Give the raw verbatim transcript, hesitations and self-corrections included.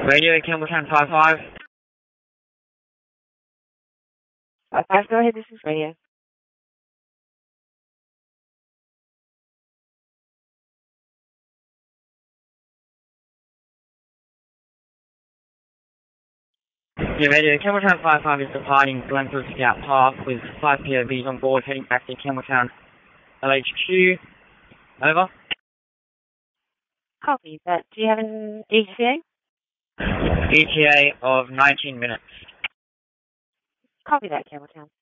Radio Campbelltown five five. five five, go ahead, this is Radio. Yeah, Radio Campbelltown five five is departing Glenfield Scout Park with five P O Vs on board heading back to Campbelltown L H Q. Over. Copy that. Do you have an E T A? E T A of nineteen minutes. Copy that, Campbelltown.